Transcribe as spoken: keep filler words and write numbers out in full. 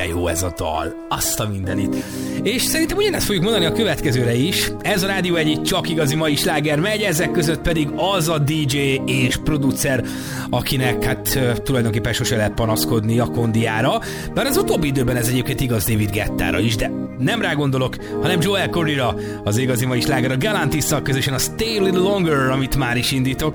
de jó ez a dal. Azt a mindenit. És szerintem ugyanezt fogjuk mondani a következőre is. Ez a Rádió egy csak igazi mai sláger megy, ezek között pedig az a dé dzsé és producer, akinek hát tulajdonképpen sose lehet panaszkodni a kondiára. Bár az utóbbi időben ez egyébként igaz David Guettára is, de nem rá gondolok, hanem Joel Corryra, az igazi mai sláger a Galantisszal közösen a Stay a Little Longer, amit már is indítok.